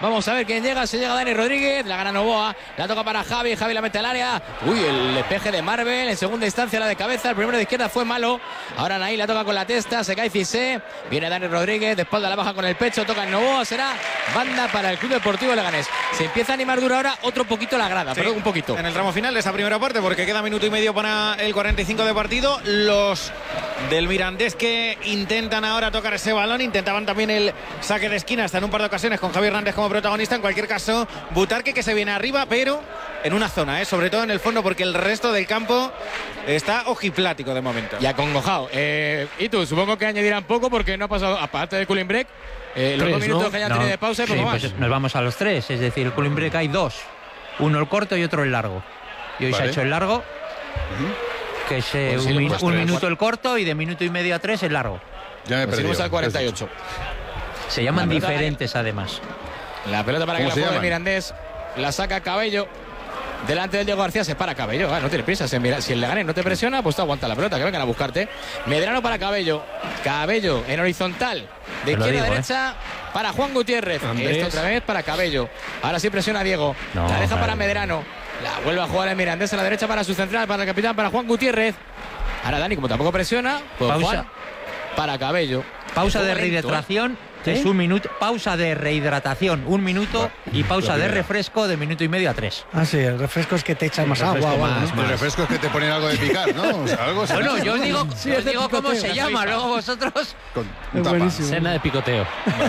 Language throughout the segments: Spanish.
Vamos a ver quién llega. Se llega Dani Rodríguez, la gana Novoa, la toca para Javi, Javi la mete al área. Uy, el despeje de Marvel, en segunda instancia la de cabeza, el primero de izquierda fue malo. Ahora Naí la toca con la testa, se cae Cissé, viene Dani Rodríguez, de espalda la baja con el pecho, toca en Novoa, será banda para el Club Deportivo Leganés. Se empieza a animar duro ahora otro poquito la grada, pero un poquito. En el tramo final de esta primera parte, porque queda minuto y medio para el 45 de partido. Los del Mirandés que intentan ahora tocar ese balón, intentaban también el saque de esquina hasta en un par de ocasiones con Javi Hernández como protagonista. En cualquier caso, Butarque que se viene arriba, pero en una zona, sobre todo en el fondo, porque el resto del campo está ojiplático de momento. Y acongojado. Y tú, supongo que añadirán poco porque no ha pasado, aparte de cooling break, los 2 minutos que hayan tenido de pausa y poco más. Pues nos vamos a los 3, es decir, el cooling break hay 2, uno el corto y otro el largo. Y hoy se ha hecho el largo, que es pues un minuto el corto y de minuto y medio a 3 el largo. Ya me perdí. Al 48. Se llaman diferentes además. La pelota para que la juegue el Mirandés, la saca Cabello. Delante del Diego García se para Cabello. No tiene prisa. Si el Leganés no te presiona, pues te aguanta la pelota, que vengan a buscarte. Medrano para Cabello. Cabello en horizontal. De izquierda a derecha para Juan Gutiérrez. Esto otra vez para Cabello. Ahora sí presiona a Diego. La deja para Medrano. La vuelve a jugar el Mirandés a la derecha para su central, para el capitán, para Juan Gutiérrez. Ahora Dani, como tampoco presiona, pues pausa. Juan para Cabello. Pausa de rehidratación. Es un minuto, pausa de rehidratación, 1 minuto y pausa de refresco de minuto y medio a 3. Ah, sí, el refresco es que te echan más agua. El refresco es que te ponen algo de picar, ¿no? O sea, algo bueno, yo os digo, cómo se llama, luego vosotros. Es buenísimo. Cena de picoteo.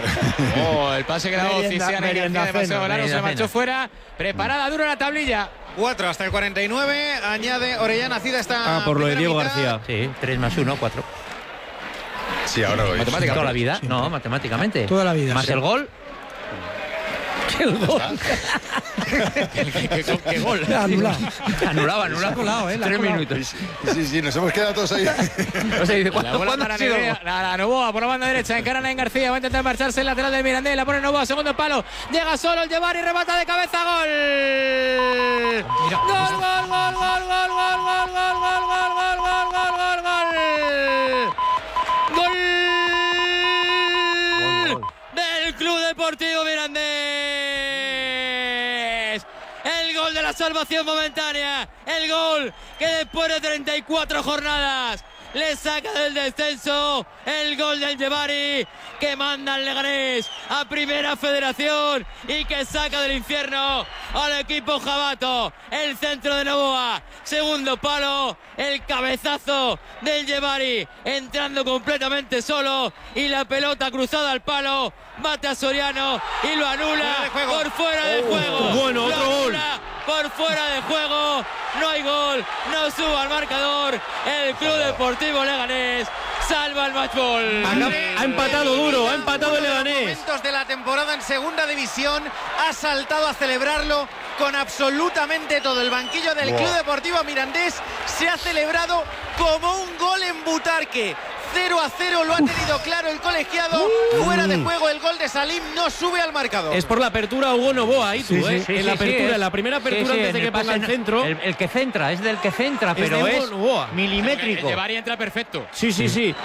El pase que dado Cisiana demasiado largo, se marchó fuera. Preparada, duro la tablilla. 4 hasta el 49, añade Orellana Cida esta. Por lo de Diego García. Sí, 3 más 1, 4. Sí, ahora lo veis. ¿Toda la vida? Sí. No, matemáticamente. Toda la vida. ¿Más el gol? ¿Qué gol? ¿Qué gol? Anulado. Colado, 3 minutos. Sí, nos hemos quedado todos ahí. No sé, ¿cuándo ha sido? La Novoa por la banda derecha, encara a García, va a intentar marcharse el lateral del Mirandés, la pone Novoa, segundo palo, llega solo el Llevar y remata de cabeza, gol. Del Club Deportivo Mirandés. El gol de la salvación momentánea. El gol que después de 34 jornadas le saca del descenso. El gol del Llevari que manda al Leganés a Primera Federación y que saca del infierno al equipo jabato. El centro de Novoa, segundo palo, el cabezazo del Llevari entrando completamente solo y la pelota cruzada al palo, bate a Soriano y lo anula por fuera de juego. Bueno, otro gol. Por fuera de juego, no hay gol, no suba al marcador. El Club Deportivo Leganés salva el matchball. Ha empatado duro, ha empatado el Leganés. Momentos de la temporada en segunda división, ha saltado a celebrarlo con absolutamente todo. El banquillo del Club Deportivo Mirandés se ha celebrado como un gol en Butarque. 0-0 lo ha tenido claro el colegiado. Fuera de juego el gol de Salim, no sube al marcador. Es por la apertura Hugo Novoa, ahí tú, en la apertura, en la primera apertura antes de que ponga el centro. El que centra, es del que centra, pero es milimétrico. El Llevari entra perfecto. Sí.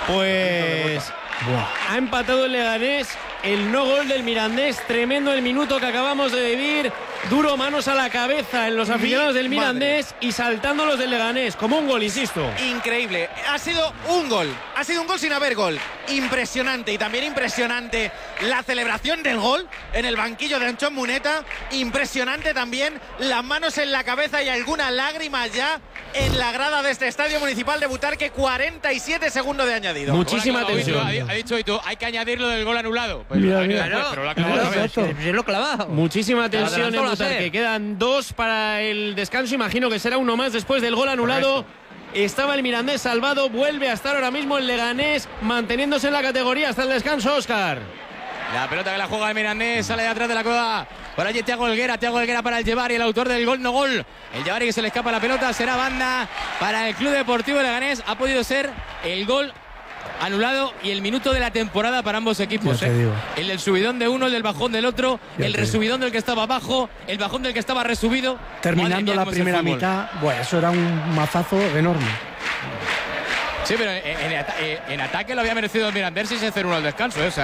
Pues ha empatado el Leganés. El no gol del Mirandés, tremendo el minuto que acabamos de vivir. Duro, manos a la cabeza en los aficionados del Mirandés y saltando los del Leganés, como un gol, insisto. Increíble, ha sido un gol sin haber gol. Impresionante, y también impresionante la celebración del gol en el banquillo de Anchón Muneta. Impresionante también las manos en la cabeza y alguna lágrima ya en la grada de este estadio municipal de Butarque. 47 segundos de añadido. Muchísima tensión. Ha dicho y tú, hay que añadirlo del gol anulado. Pues mira. Pero lo ha clavado. Muchísima tensión en Butarque. Quedan 2 para el descanso. Imagino que será uno más después del gol anulado. Estaba el Mirandés salvado. Vuelve a estar ahora mismo el Leganés manteniéndose en la categoría hasta el descanso, Óscar. La pelota que la juega el Mirandés sale de atrás de la coda. Por allí Thiago Helguera para el Llevari, el autor del gol no gol. El Llevari que se le escapa la pelota, será banda para el Club Deportivo Leganés. Ha podido ser el gol anulado y el minuto de la temporada para ambos equipos. El del subidón de uno, el del bajón del otro, el resubidón del que estaba abajo, el bajón del que estaba resubido. Terminando la primera mitad, bueno, eso era un mazazo enorme. Sí, pero en ataque lo había merecido el Mirandés y se 0-1 al descanso. O sea,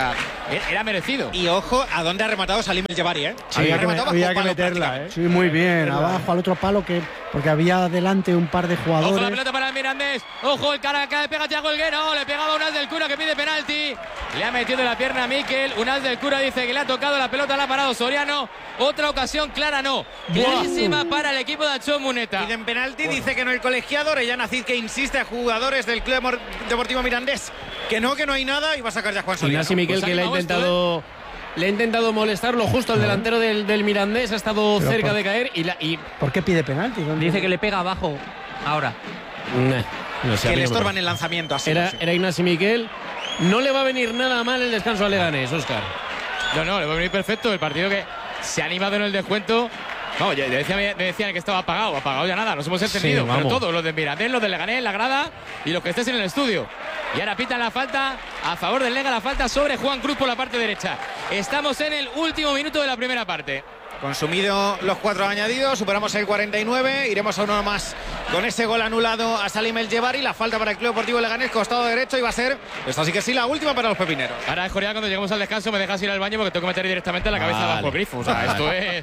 era merecido. Y ojo a dónde ha rematado Salim El Jebari, ¿eh? Sí, había que meterla, ¿eh? Sí, muy bien. Abajo al otro palo, porque había delante un par de jugadores. Ojo la pelota para el Mirandés. Ojo el cara que pega Thiago Helguero. Le pegaba Unal del Cura que pide penalti. Le ha metido la pierna a Mikel. Unal del Cura dice que le ha tocado la pelota, la ha parado Soriano. Otra ocasión clara no. Clarísima para el equipo de Achón Muneta. Piden penalti, dice que no el colegiado. Orellana Cid que insiste a jugadores del Club Deportivo Mirandés que no hay nada y va a sacar ya Juan Soriano. Ignacio Miquel que le ha intentado molestarlo justo al delantero del Mirandés, ha estado cerca de caer y ¿por qué pide penalti? Dice que le pega abajo ahora. No sé, que le estorban el lanzamiento así. Era Ignacio Miquel. No le va a venir nada mal el descanso a Leganés, Óscar. No, le va a venir perfecto. El partido que se ha animado en el descuento. No, me decían que estaba apagado ya nada, nos hemos entendido. Sí, pero todos, los de Mirandés, los de Leganés, la grada y los que estés en el estudio. Y ahora pitan la falta a favor del Lega, la falta sobre Juan Cruz por la parte derecha. Estamos en el último minuto de la primera parte. Consumido los 4 añadidos, superamos el 49, iremos a uno más con ese gol anulado a Salim El Jebari, la falta para el Club Deportivo Leganés, costado derecho, y va a ser, esto sí que sí, la última para los pepineros. Ahora, Jorge, cuando lleguemos al descanso me dejas ir al baño porque tengo que meter directamente la cabeza bajo el grifo. O sea, esto es...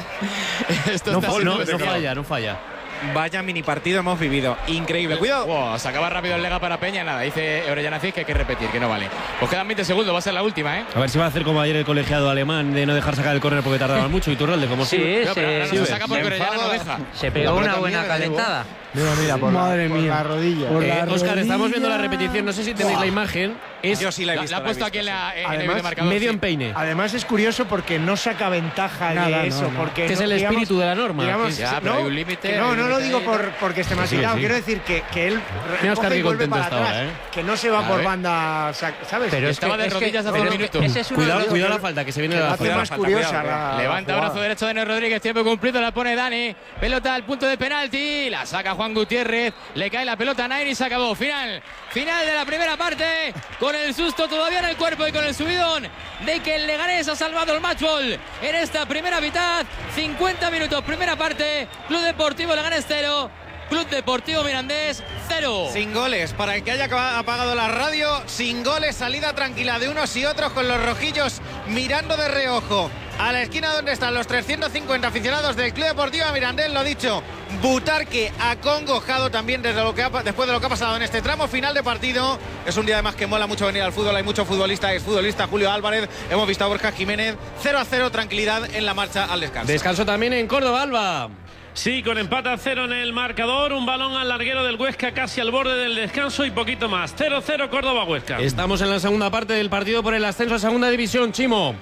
No falla. Vaya mini partido hemos vivido, increíble, cuidado. Wow, se acaba rápido el Lega para Peña, nada, dice Orellana Cid que hay que repetir, que no vale. Pues quedan 20 segundos, va a ser la última, ¿eh? A ver si va a hacer como ayer el colegiado alemán de no dejar sacar el córner porque tardaban mucho. Y Turralde, como sí, pero no se saca porque Orellana no deja. Se pegó una buena calentada. Mira, madre mía, la rodilla. Óscar, estamos viendo la repetición, no sé si tenéis la imagen. Yo sí la he visto. La ha puesto aquí en el marcador. Medio empeine. Además es curioso porque no saca ventaja de eso. Porque es el espíritu de la norma. Pero hay un límite. No lo digo porque esté más quitado. Quiero decir que él coge y vuelve para atrás. Ahora, que no se va por banda, ¿sabes? Pero estaba de rodillas hace un minuto. Cuidado la falta, que se viene de la falta. Más curiosa. Levanta brazo derecho de Ney Rodríguez, tiempo cumplido, la pone Dani. Pelota al punto de penalti, la saca Juan Gutiérrez. Le cae la pelota a Nair y se acabó. Final de la primera parte, con el susto todavía en el cuerpo y con el subidón de que el Leganés ha salvado el matchball en esta primera mitad. 50 minutos, primera parte. Club Deportivo Leganés 0, Club Deportivo Mirandés 0. Sin goles, para el que haya apagado la radio, sin goles, salida tranquila de unos y otros, con los rojillos mirando de reojo a la esquina donde están los 350 aficionados del Club Deportivo Mirandés. Lo dicho, Butarque acongojado también después de lo que ha pasado en este tramo final de partido. Es un día además que mola mucho venir al fútbol, hay mucho futbolista, exfutbolista Julio Álvarez, hemos visto a Borja Jiménez. 0-0, tranquilidad en la marcha al descanso. Descanso también en Córdoba, Alba. Sí, con empate a 0 en el marcador, un balón al larguero del Huesca casi al borde del descanso y poquito más. 0-0 Córdoba-Huesca. Estamos en la segunda parte del partido por el ascenso a segunda división, Chimo.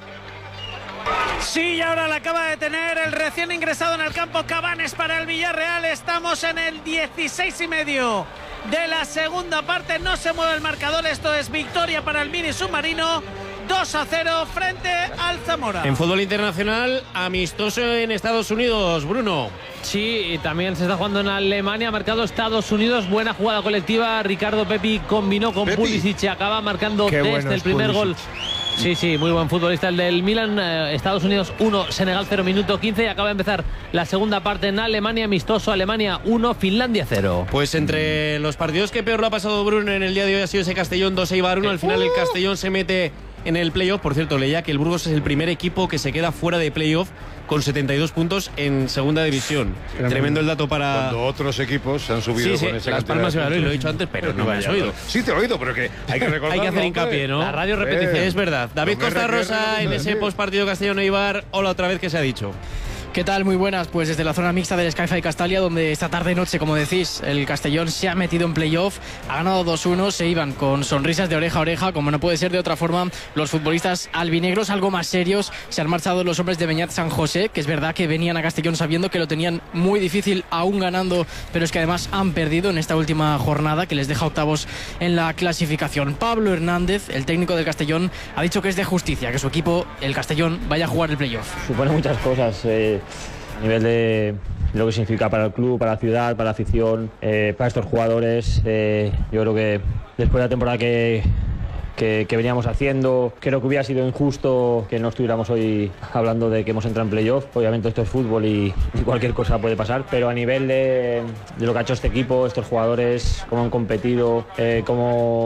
Sí, y ahora la acaba de tener el recién ingresado en el campo Cabanes para el Villarreal. Estamos en el 16,5 de la segunda parte. No se mueve el marcador. Esto es victoria para el Mini Submarino. 2-0 frente al Zamora. En fútbol internacional, amistoso en Estados Unidos, Bruno. Sí, y también se está jugando en Alemania. Ha marcado Estados Unidos. Buena jugada colectiva. Ricardo Pepi combinó con Pulisic y acaba marcando desde el primer gol. Sí, muy buen futbolista el del Milan. Estados Unidos 1, Senegal 0, minuto 15. Y acaba de empezar la segunda parte en Alemania. Amistoso, Alemania 1, Finlandia 0. Pues entre los partidos que peor lo ha pasado Bruno en el día de hoy ha sido ese Castellón 2-1. Al final el Castellón se mete en el playoff. Por cierto, leía que el Burgos es el primer equipo que se queda fuera de playoff con 72 puntos en segunda división. Tremendo el dato para... Cuando otros equipos se han subido con esa Las Palmas y Valladolid, lo he dicho antes, pero no me has oído. Sí, te he oído, pero que hay que recordar. Hay que hacer hincapié, ¿no? La radio repetición. Es verdad. David Costa Rosa en ese postpartido Castellón-Eibar. Hola, otra vez, ¿qué se ha dicho? ¿Qué tal? Muy buenas. Pues desde la zona mixta del Sky Castalia, donde esta tarde-noche, como decís, el Castellón se ha metido en playoff, ha ganado 2-1, se iban con sonrisas de oreja a oreja, como no puede ser de otra forma. Los futbolistas albinegros, algo más serios, se han marchado los hombres de Beñat San José, que es verdad que venían a Castellón sabiendo que lo tenían muy difícil, aún ganando, pero es que además han perdido en esta última jornada, que les deja octavos en la clasificación. Pablo Hernández, el técnico del Castellón, ha dicho que es de justicia que su equipo, el Castellón, vaya a jugar el playoff. Supone muchas cosas. A nivel de lo que significa para el club, para la ciudad, para la afición, para estos jugadores. Yo creo que después de la temporada que veníamos haciendo, creo que hubiera sido injusto que no estuviéramos hoy hablando de que hemos entrado en playoff. Obviamente esto es fútbol y cualquier cosa puede pasar, pero a nivel de lo que ha hecho este equipo, estos jugadores, cómo han competido, cómo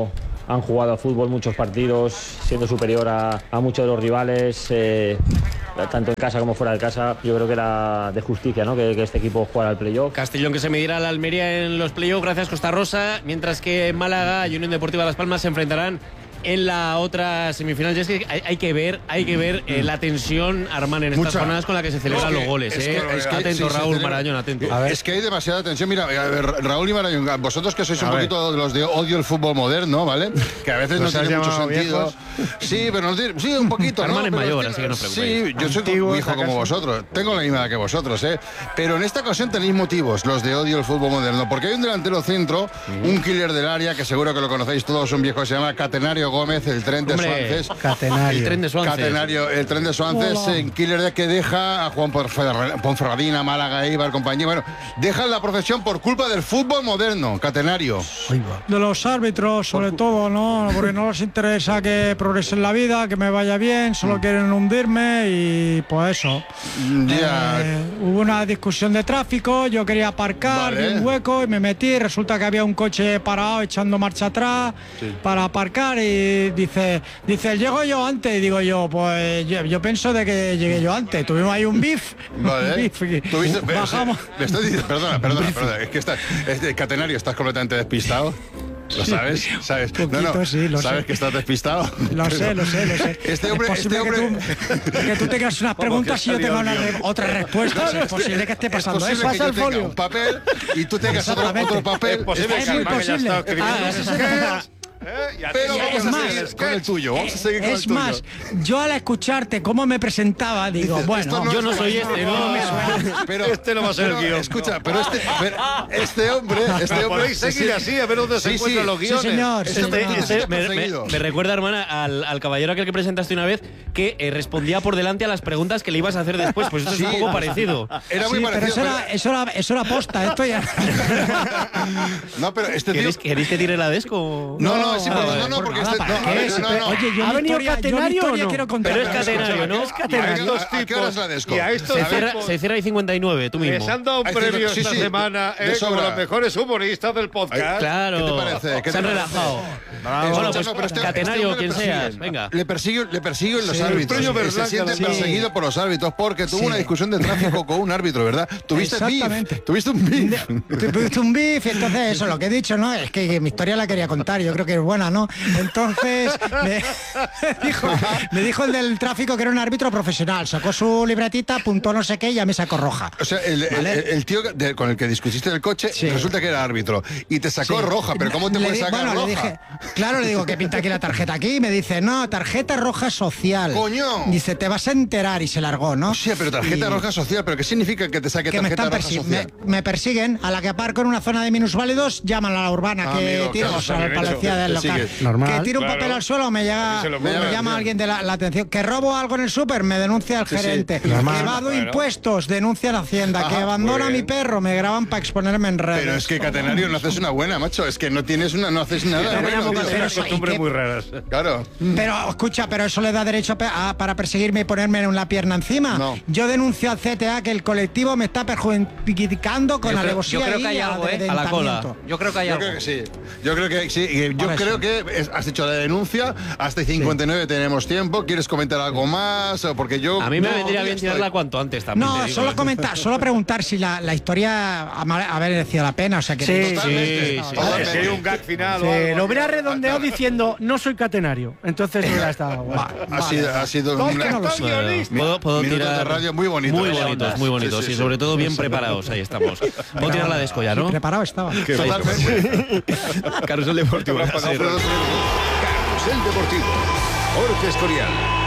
han jugado a fútbol muchos partidos, siendo superior a muchos de los rivales, tanto en casa como fuera de casa. Yo creo que era de justicia, ¿no?, que este equipo jugara al playoff. Castellón que se medirá a la Almería en los playoffs gracias Costa Rosa, mientras que Málaga y Unión Deportiva Las Palmas se enfrentarán en la otra semifinal. Es que hay que ver la tensión, Armán, en estas jornadas con la que se celebran los goles. Atento, Raúl Marañón, atento. Es que hay demasiada tensión. Mira, Raúl y Marañón, vosotros que sois un poquito los de odio el fútbol moderno, ¿vale? Que a veces no tiene mucho sentido. Sí, pero sí, un poquito. Armán es mayor, así que no os preocupéis. Sí, yo soy muy viejo como vosotros. Tengo la misma edad que vosotros, ¿eh? Pero en esta ocasión tenéis motivos, los de odio el fútbol moderno. Porque hay un delantero centro, un killer del área, que seguro que lo conocéis todos, un viejo que se llama Catenario Gómez, el tren de Suances. El tren de Suances. Catenario, el tren de Suances, en killer que deja a Juan Ponferradina, Málaga, Eibar, compañía. Bueno, dejan la profesión por culpa del fútbol moderno, Catenario. De los árbitros, sobre todo, ¿no? Porque no les interesa que progrese en la vida, que me vaya bien, solo quieren hundirme y pues eso. Hubo una discusión de tráfico, yo quería aparcar, vi un hueco y me metí, resulta que había un coche parado echando marcha atrás para aparcar y dice, llego yo antes, y digo yo, pues yo pienso de que llegué yo antes. Tuvimos ahí un beef. Vale. Bajamos. Me estoy diciendo, perdona, es que Catenario, estás completamente despistado. ¿Lo sabes? ¿Sabes? Sí, lo ¿sabes sé. que estás despistado? Lo sé. Este hombre... Que tú tengas unas preguntas y yo tenga otras respuestas. Es posible que esté pasando eso. Pasa el folio. Un papel y tú tengas otro papel. Es muy posible. Pero vamos a seguir con el tuyo. Es más, yo al escucharte cómo me presentaba, digo, bueno, yo no soy este, no me suena. Pero este no va a ser el guión. Escucha, pero este hombre podéis seguir así, a ver dónde se encuentran los guiones. Sí, señor. Me recuerda, hermana, al caballero aquel que presentaste una vez que respondía por delante a las preguntas que le ibas a hacer después. Pues esto es un poco parecido. Era muy parecido. Pero eso era posta, esto ya. No, pero este tío... ¿Queréis que tire la desco? No, porque no. Oye, yo ¿Ha venido Catenario o no? Quiero contar. Pero es Catenario, ¿no? ¿A qué hora es la desco? Se cierra ahí 59, tú mismo. Les han dado un premio esta semana como los mejores humoristas del podcast. Claro. ¿Qué te parece? Se han relajado. Bueno, pues Catenario, quien seas, venga. Le persiguen los árbitros. Se siente perseguido por los árbitros porque tuvo una discusión de tráfico con un árbitro, ¿verdad? Tuviste un beef. Tuviste un beef, entonces eso, lo que he dicho, ¿no? Es que mi historia la quería contar, yo creo que es buena, ¿no? Entonces me dijo el del tráfico que era un árbitro profesional, sacó su libretita, apuntó no sé qué y ya me sacó roja. O sea, el tío con el que discutiste del coche resulta que era árbitro y te sacó roja, pero ¿cómo te puede sacar roja? Le dije, claro, le digo, ¿qué pinta aquí la tarjeta aquí? Y me dice, no, tarjeta roja social. ¡Coño! Dice, te vas a enterar y se largó, ¿no? Sí, pero tarjeta roja social, ¿pero qué significa que te saque tarjeta roja social? Me persiguen, a la que aparco en una zona de minusválidos, llaman a la urbana, que tiro, o sea, a la policía del local. Que tiro un papel al suelo, me llama alguien de la atención. Que robo algo en el súper, me denuncia el gerente. Que evado impuestos, denuncia la Hacienda. Que abandona a mi perro, me graban para exponerme en redes. Pero es que, Catenario, no haces una buena, macho. Es que no haces nada. Son costumbres muy raras. Claro. Pero, escucha, pero eso le da derecho para perseguirme y ponerme una pierna encima. No. Yo denuncio al CTA que el colectivo me está perjudicando con alevosía. Yo creo que hay algo, a la cola. Yo creo que hay algo. Yo creo que sí. Yo creo que has hecho la denuncia. Hasta 59 tenemos tiempo. ¿Quieres comentar algo más? Porque yo... A mí me vendría bien tirarla cuanto antes también. No, solo preguntar si la historia ha merecido la pena. O sea que Sí, un gag final. Lo hubiera redondeado diciendo, no soy Catenario. Entonces hubiera estado... Ha sido Puedo tirar de radio muy bonito. Muy bonitos. Y sobre todo bien preparados. Ahí estamos. Puedo tirar la desco ya, ¿no? Preparado estaba. Totalmente. Carrusel Deportivo. Carrusel Deportivo. Jorge Escorial.